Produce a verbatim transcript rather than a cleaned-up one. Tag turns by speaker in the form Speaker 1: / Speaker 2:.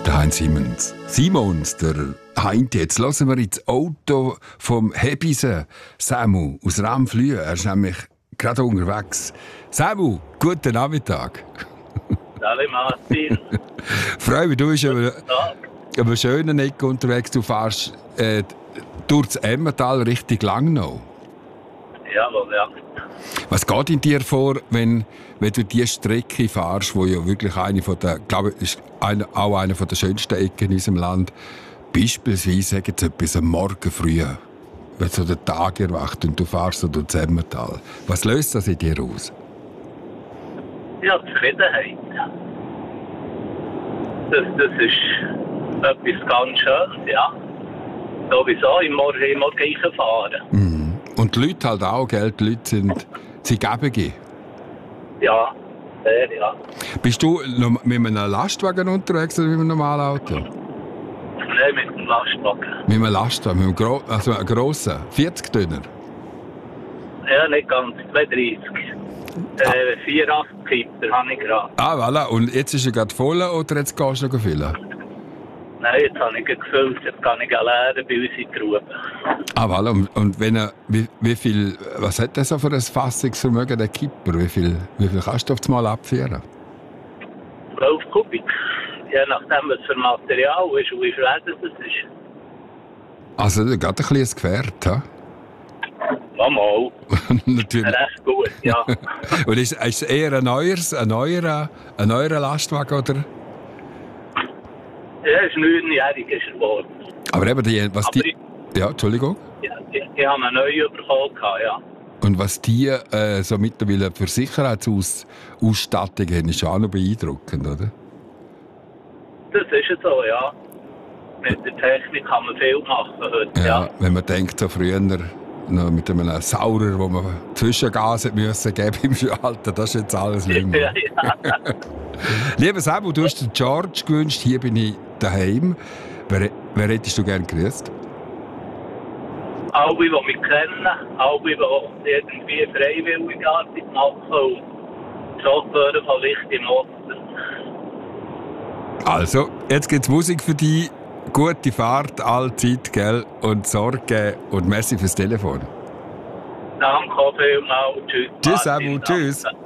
Speaker 1: Der Heinz Simons. Simons, der Heinz. Jetzt hören wir ins Auto vom Hebisen. Samu aus Ramflüh. Er ist nämlich gerade unterwegs. Samu, guten Nachmittag.
Speaker 2: Hallo Martin.
Speaker 1: Freue mich, du bist aber, aber schönen Eck unterwegs. Du fährst äh, durch das Emmental Richtung Langnau.
Speaker 2: Jawohl, ja.
Speaker 1: Was geht in dir vor, wenn, wenn du diese Strecke fährst, wo ja wirklich eine von der, glaube ich, ist eine, auch eine von der schönsten Ecken in unserem Land, beispielsweise sagen jetzt etwas am Morgen früh, wenn so der Tag erwacht und du fährst so durch das Emmental. Was löst das in dir aus?
Speaker 2: Ja, Zufriedenheit. Das, das ist etwas ganz Schönes, ja. Sowieso im Morgen, im Morgen fahren.
Speaker 1: Mhm. Und die Leute halt auch, gell? Die Leute sind, sind gebig.
Speaker 2: Ja, sehr, ja.
Speaker 1: Bist du noch mit einem Lastwagen unterwegs oder mit einem normalen Auto?
Speaker 2: Nein, mit dem Lastwagen.
Speaker 1: Mit einem Lastwagen, mit einem, Gro also einem grossen, vierzig Tonner?
Speaker 2: Ja, nicht ganz, zweiunddreißig.
Speaker 1: Ah.
Speaker 2: Äh, vierundachtzig Liter habe ich gerade.
Speaker 1: Ah, voilà. Und jetzt ist er gerade voll oder jetzt gehst du noch füllen?
Speaker 2: Nein, jetzt habe ich gefüllt, jetzt kann ich leeren bei uns in die Grube.
Speaker 1: Ah, voilà. Und, und wenn er, wie, wie viel, was hat er so für ein Fassungsvermögen, der Kipper? Wie viel, wie viel kannst du auf das Mal abführen?
Speaker 2: zwölf Kubik. Je nachdem, was für Material ist und wie schwer das ist.
Speaker 1: Also, das ist gerade ein kleines Gefährt, ha?
Speaker 2: Mal.
Speaker 1: Natürlich.
Speaker 2: Recht gut, ja.
Speaker 1: Und ist, ist es eher ein neueres, ein neuer, ein neuer Lastwagen, oder?
Speaker 2: Ja, er ist neunjährig geworden.
Speaker 1: Aber eben, die, was
Speaker 2: Aber
Speaker 1: die...
Speaker 2: ich,
Speaker 1: Ja, Entschuldigung.
Speaker 2: ja, ich, ich habe eine neue bekommen, ja.
Speaker 1: Und was die äh, so mittlerweile für Sicherheitsausstattung haben, ist schon auch noch beeindruckend, oder?
Speaker 2: Das ist es so, ja. Mit der Technik kann man viel machen heute,
Speaker 1: Ja,
Speaker 2: ja.
Speaker 1: wenn man denkt, so früher noch mit einem Saurer, wo man Zwischengas hat müssen geben im Schalter, das ist jetzt alles nicht mehr.
Speaker 2: Ja, ja.
Speaker 1: Lieber Samu, du hast den George gewünscht, hier bin ich daheim. Wer, wer hättest du gerne gegrüßt?
Speaker 2: Alle, die mich kennen, alle, die irgendwie Freiwilligartig machen und Chauffeure von Licht im Osten.
Speaker 1: Also, jetzt gibt's Musik für dich. Gute Fahrt, allzeit, gell? Und Sorge und merci fürs Telefon.
Speaker 2: Danke vielmals. Tschüss.
Speaker 1: Tschüss,
Speaker 2: Martin.
Speaker 1: Samu, tschüss.
Speaker 2: Danke.